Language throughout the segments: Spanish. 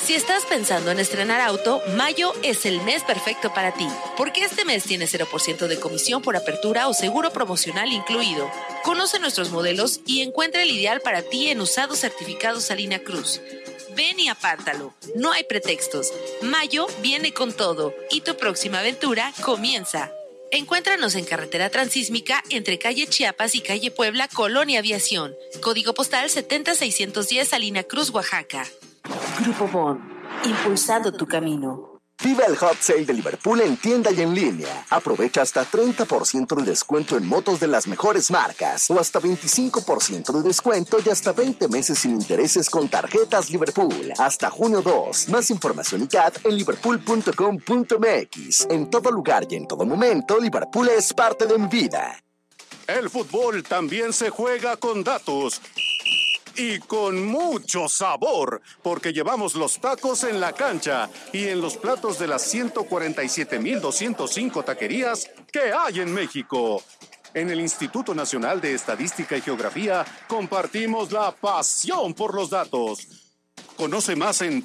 Si estás pensando en estrenar auto, mayo es el mes perfecto para ti, porque este mes tiene 0% de comisión por apertura o seguro promocional incluido. Conoce nuestros modelos y encuentra el ideal para ti en Usados Certificados Salina Cruz. Ven y apártalo, no hay pretextos. Mayo viene con todo y tu próxima aventura comienza. Encuéntranos en Carretera Transísmica entre calle Chiapas y calle Puebla, Colonia Aviación. Código postal 70610 Salina Cruz, Oaxaca. Grupo Bond, impulsando tu camino. Vive el Hot Sale de Liverpool en tienda y en línea. Aprovecha hasta 30% de descuento en motos de las mejores marcas o hasta 25% de descuento y hasta 20 meses sin intereses con tarjetas Liverpool. Hasta junio 2. Más información y CAT en liverpool.com.mx. En todo lugar y en todo momento, Liverpool es parte de mi vida. El fútbol también se juega con datos. Y con mucho sabor, porque llevamos los tacos en la cancha y en los platos de las 147,205 taquerías que hay en México. En el Instituto Nacional de Estadística y Geografía compartimos la pasión por los datos. Conoce más en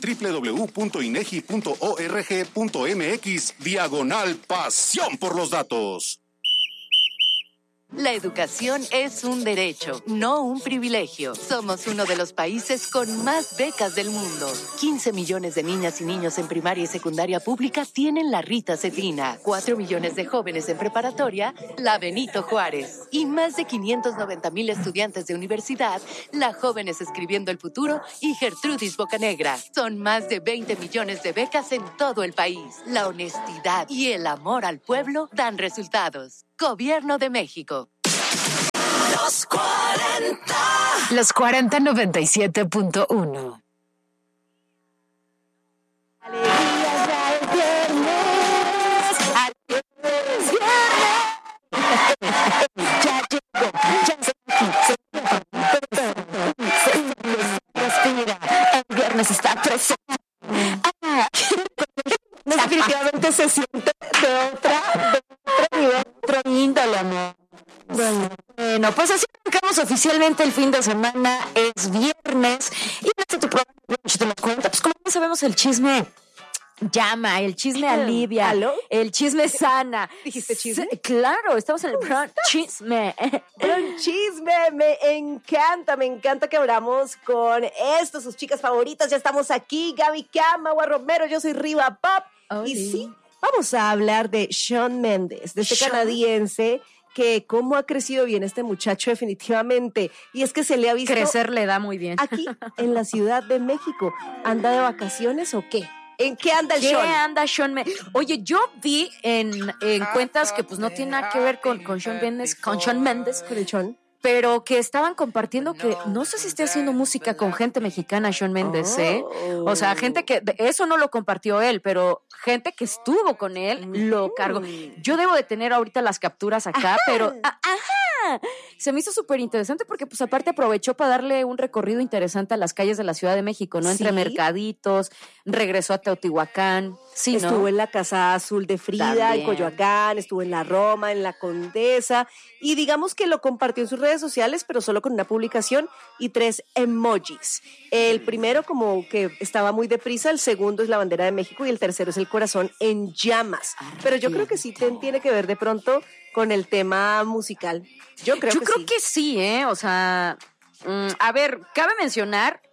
www.inegi.org.mx/pasión por los datos. La educación es un derecho, no un privilegio. Somos uno de los países con más becas del mundo. 15 millones de niñas y niños en primaria y secundaria pública tienen la Rita Cedrina. 4 millones de jóvenes en preparatoria, la Benito Juárez. Y más de 590,000 estudiantes de universidad, la Jóvenes Escribiendo el Futuro y Gertrudis Bocanegra. Son más de 20 millones de becas en todo el país. La honestidad y el amor al pueblo dan resultados. Gobierno de México. Los 40. Los 40 97.1. Alegría, ya es viernes. Alegría, ya llegó, ya se respira. El viernes está presente. Definitivamente se siente de otra nivel, otro índole, amor. Bueno, pues así arrancamos oficialmente el fin de semana, es viernes, y este tu programa te nos cuenta, pues como ya sabemos el chisme llama, el chisme alivia, ¿Aló? el chisme sana. ¿Dijiste chisme? Claro, estamos en el programa chisme. Un chisme, me encanta que hablamos con estos, sus chicas favoritas. Ya estamos aquí, Gaby Cam, Magua Romero, yo soy Riva Pop. Oli. Y sí, vamos a hablar de Shawn Mendes, de este canadiense que cómo ha crecido bien este muchacho definitivamente. Y es que se le ha visto Crecer le da muy bien. aquí en la Ciudad de México. ¿Anda de vacaciones o qué? ¿En qué anda el ¿Qué Shawn? anda Shawn Mendes? Oye, yo vi en cuentas que pues no tiene nada que ver con Shawn Mendes, Con el Shawn. pero que estaban compartiendo que no sé si esté haciendo música con gente mexicana, Shawn Mendes, ¿eh? O sea, gente que, eso no lo compartió él, pero gente que estuvo con él lo cargó. Yo debo de tener ahorita las capturas acá, pero... Se me hizo súper interesante porque pues aparte aprovechó para darle un recorrido interesante a las calles de la Ciudad de México, ¿no? Entre Sí. mercaditos, regresó a Teotihuacán, sí, ¿no? Estuvo en la Casa Azul de Frida, También. en Coyoacán, estuvo en la Roma, en la Condesa, y digamos que lo compartió en sus redes sociales, pero solo con una publicación y 3 emojis. El primero como que estaba muy deprisa, el segundo es la bandera de México y el tercero es el corazón en llamas. Pero yo creo que sí tiene que ver de pronto con el tema musical. Yo creo que sí, ¿eh? O sea, a ver, cabe mencionar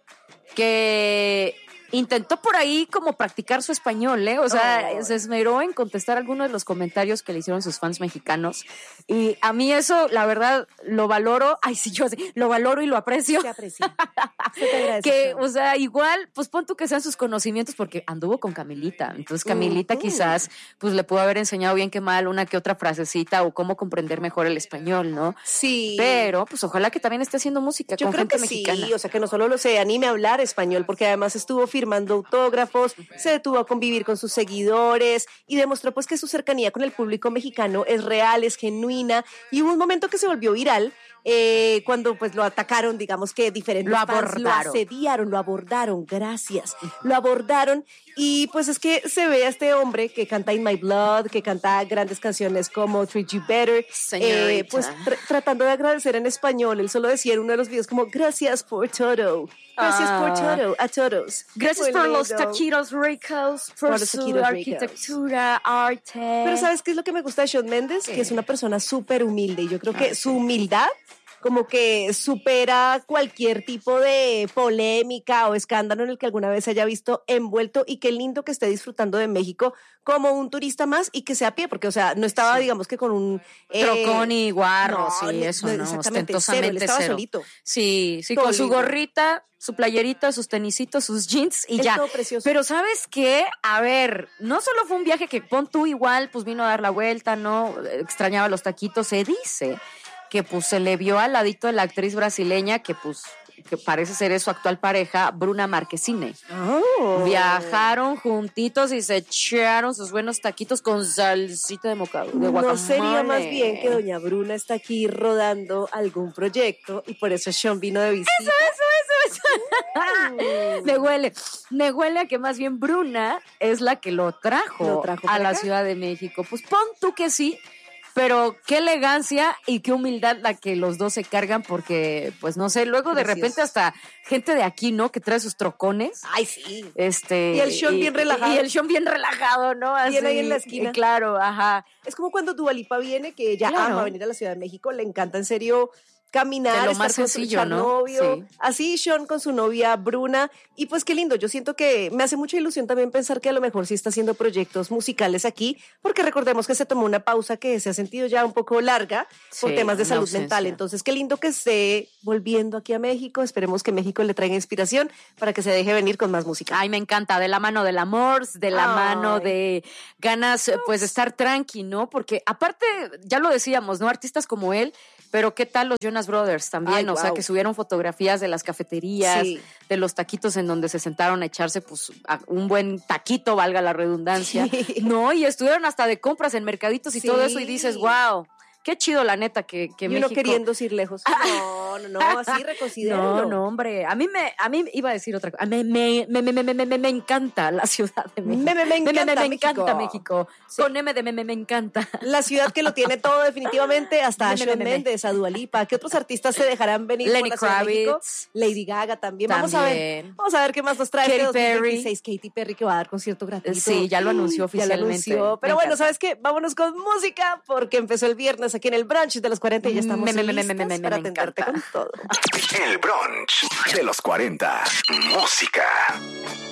que intentó por ahí como practicar su español, ¿eh? O sea, se esmeró en contestar algunos de los comentarios que le hicieron sus fans mexicanos. Y a mí eso, la verdad, lo valoro. Ay, sí, yo lo valoro y lo aprecio. Se aprecia. Se te agradece. Que, o sea, igual, pues pon tú que sean sus conocimientos, porque anduvo con Camilita. Entonces, Camilita quizás, pues le pudo haber enseñado bien que mal una que otra frasecita o cómo comprender mejor el español, ¿no? Sí. Pero, pues ojalá que también esté haciendo música Yo con creo gente que mexicana. sí, o sea, que no solo se anime a hablar español, porque además estuvo firmando autógrafos, se detuvo a convivir con sus seguidores y demostró pues que su cercanía con el público mexicano es real, es genuina, y hubo un momento que se volvió viral cuando pues lo atacaron, digamos que diferentes fans lo asediaron, lo abordaron, gracias, lo abordaron. Y pues es que se ve a este hombre que canta In My Blood, que canta grandes canciones como Treat You Better, pues tratando de agradecer en español. Él solo decía en uno de los videos como gracias por todo, gracias por todo, a todos. Gracias por los taquitos ricos, por su arquitectura, arte. Pero ¿sabes qué es lo que me gusta de Shawn Mendes? Que es una persona súper humilde, y yo creo que su humildad como que supera cualquier tipo de polémica o escándalo en el que alguna vez se haya visto envuelto, y qué lindo que esté disfrutando de México como un turista más y que sea a pie, porque, o sea, no estaba, digamos que con un... trocón y guarro, exactamente, ostentosamente él estaba cero. solito. Sí, Todo con su lindo. gorrita, su playerita, sus tenisitos, sus jeans y Es ya. todo precioso. Pero ¿sabes qué? A ver, no solo fue un viaje que pon tú igual, pues vino a dar la vuelta, ¿no? Extrañaba los taquitos, se dice que pues se le vio al ladito de la actriz brasileña que parece ser su actual pareja, Bruna Marquezine. Oh. Viajaron juntitos y se echaron sus buenos taquitos con salsita de guacamole. ¿No sería más bien que doña Bruna está aquí rodando algún proyecto y por eso Shawn vino de visita? Eso. Me huele a que más bien Bruna es la que lo trajo a la Ciudad de México. Pues pon tú que sí. Pero qué elegancia y qué humildad la que los dos se cargan, porque, pues no sé, luego de repente hasta gente de aquí, ¿no? Que trae sus trocones. Ay, sí. Y el Shawn bien relajado. Y el Shawn bien relajado, ¿no? Así, bien ahí en la esquina. Claro, ajá. Es como cuando Dua Lipa viene, que ella ama venir a la Ciudad de México, le encanta en serio caminar, de lo estar más sencillo, con su ¿no? novio, Sí. así Shawn con su novia Bruna, y pues qué lindo. Yo siento que me hace mucha ilusión también pensar que a lo mejor sí está haciendo proyectos musicales aquí, porque recordemos que se tomó una pausa que se ha sentido ya un poco larga por temas de salud mental. Entonces qué lindo que esté volviendo aquí a México. Esperemos que México le traiga inspiración para que se deje venir con más música. Ay, me encanta, de la mano del amor, de la mano de ganas, pues de estar tranqui, ¿no? Porque aparte, ya lo decíamos, ¿no? Artistas como él, pero ¿qué tal los Jonas Brothers también? Ay, o sea, que subieron fotografías de las cafeterías, de los taquitos en donde se sentaron a echarse pues un buen taquito, valga la redundancia, ¿no? Y estuvieron hasta de compras en mercaditos y todo eso, y dices, wow, qué chido la neta que y México... uno queriendo ir lejos. No, así reconsidéralo. No, hombre, a mí iba a decir otra cosa. Me encanta la Ciudad de México. Me encanta México. Sí. Con M de me encanta. La ciudad que lo tiene todo definitivamente, hasta Shawn Mendes, a Dua Lipa. ¿Qué otros artistas se dejarán venir Lenny por la Ciudad de México? Lady Gaga también. Vamos a ver qué más nos trae Katy este 2026. Katy Perry, que va a dar concierto gratuito. Sí, ya lo anunció oficialmente. Pero bueno, ¿sabes qué? Vámonos con música, porque empezó el viernes aquí en el brunch de los 40 y ya estamos listas para atenderte con todo. El brunch de los 40. Música.